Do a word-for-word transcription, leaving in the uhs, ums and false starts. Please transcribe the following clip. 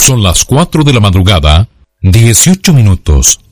Son las cuatro de la madrugada, dieciocho minutos.